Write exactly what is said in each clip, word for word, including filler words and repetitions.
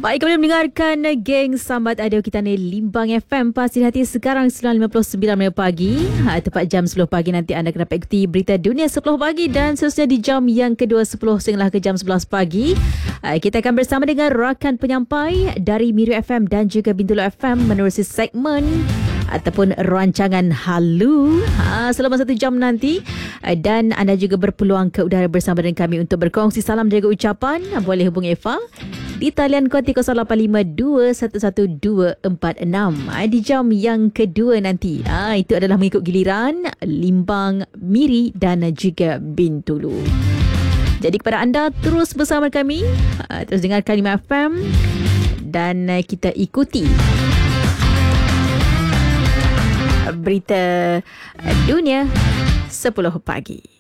Baik, kembali mendengarkan geng Sambat Audio kita ni Limbang F M. Pasti hati sekarang sembilan lima puluh sembilan pagi. Ha, tepat jam sepuluh pagi nanti anda akan dapat ikuti berita dunia sepuluh pagi dan seterusnya di jam yang kedua sepuluh sehinggalah ke jam sebelas pagi. Ha, kita akan bersama dengan rakan penyampai dari Miru F M dan juga Bintulu F M menerusi segmen ataupun rancangan Halu ha, selama satu jam nanti. Dan anda juga berpeluang ke udara bersama dengan kami untuk berkongsi salam dan juga ucapan. Boleh hubungi Eva di talian konti kosong lapan lima dua satu satu dua empat enam. Di jam yang kedua nanti, ha, itu adalah mengikut giliran Limbang, Miri dan juga Bintulu. Jadi kepada anda, terus bersama kami, ha, terus dengarkan lima F M dan kita ikuti berita dunia sepuluh pagi.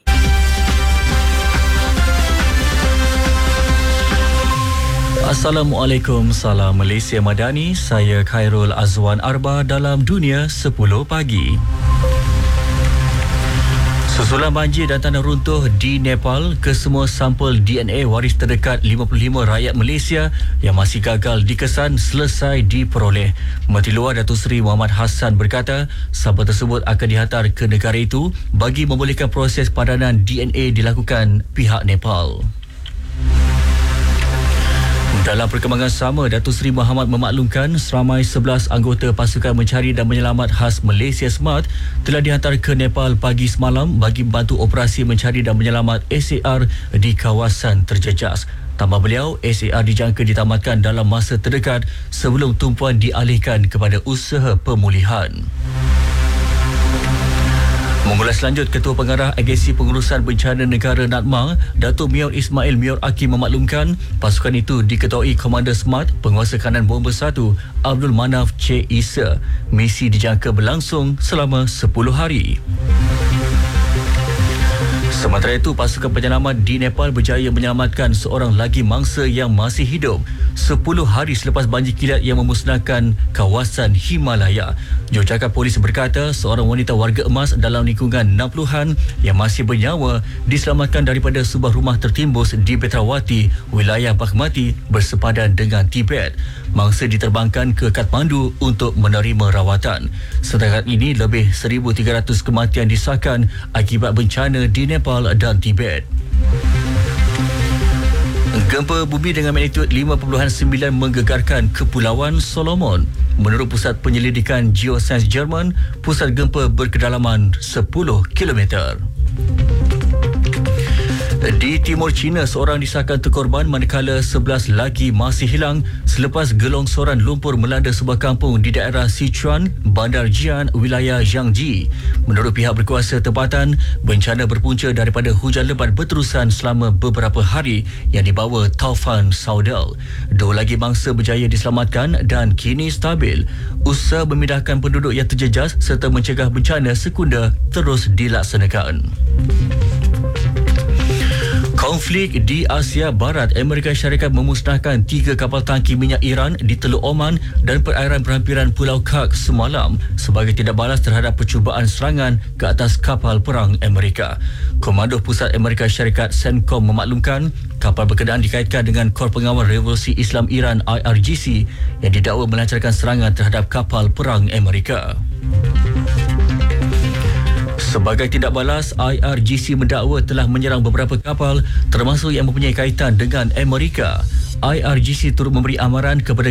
Assalamualaikum, salam Malaysia Madani. Saya Khairul Azwan Arba dalam Dunia sepuluh pagi. Susulan banjir dan tanah runtuh di Nepal, kesemua sampel D N A waris terdekat lima puluh lima rakyat Malaysia yang masih gagal dikesan selesai diperoleh. Menteri Luar Datuk Seri Muhammad Hassan berkata, sampel tersebut akan dihantar ke negara itu bagi membolehkan proses padanan D N A dilakukan pihak Nepal. Dalam perkembangan sama, Datuk Seri Muhammad memaklumkan seramai sebelas anggota pasukan mencari dan menyelamat khas Malaysia SMART telah dihantar ke Nepal pagi semalam bagi membantu operasi mencari dan menyelamat S A R di kawasan terjejas. Tambah beliau, S A R dijangka ditamatkan dalam masa terdekat sebelum tumpuan dialihkan kepada usaha pemulihan. Mengulas lanjut, Ketua Pengarah Agensi Pengurusan Bencana Negara NADMA, Datuk Mior Ismail Mior Aki memaklumkan pasukan itu diketuai Komander SMART Penguasa Kanan Bomber satu Abdul Manaf C. Isa. Misi dijangka berlangsung selama sepuluh hari. Sementara itu, pasukan penyelamat di Nepal berjaya menyelamatkan seorang lagi mangsa yang masih hidup sepuluh hari selepas banjir kilat yang memusnahkan kawasan Himalaya. Jurucakap Polis berkata seorang wanita warga emas dalam lingkungan enam puluhan yang masih bernyawa diselamatkan daripada sebuah rumah tertimbus di Betrawati, wilayah Baghmati bersepadan dengan Tibet. Mangsa diterbangkan ke Kathmandu untuk menerima rawatan. Setakat ini lebih seribu tiga ratus kematian disahkan akibat bencana di Nepal dan Tibet. Gempa bumi dengan magnitud lima perpuluhan sembilan menggegarkan Kepulauan Solomon. Menurut Pusat Penyelidikan Geosains Jerman, pusat gempa berkedalaman sepuluh kilometer. Di timur China, seorang disahkan terkorban manakala sebelas lagi masih hilang selepas gelongsoran lumpur melanda sebuah kampung di daerah Sichuan, Bandar Jian, wilayah Jiangji. Menurut pihak berkuasa tempatan, bencana berpunca daripada hujan lebat berterusan selama beberapa hari yang dibawa taufan Saudal. Dua lagi mangsa berjaya diselamatkan dan kini stabil. Usaha memindahkan penduduk yang terjejas serta mencegah bencana sekunda terus dilaksanakan. Konflik di Asia Barat, Amerika Syarikat memusnahkan tiga kapal tangki minyak Iran di Teluk Oman dan perairan berhampiran Pulau Kak semalam sebagai tindak balas terhadap percubaan serangan ke atas kapal perang Amerika. Komando Pusat Amerika Syarikat CENTCOM memaklumkan kapal berkenaan dikaitkan dengan Kor Pengawal Revolusi Islam Iran I R G C yang didakwa melancarkan serangan terhadap kapal perang Amerika. Sebagai tindak balas, I R G C mendakwa telah menyerang beberapa kapal termasuk yang mempunyai kaitan dengan Amerika. I R G C turut memberi amaran kepada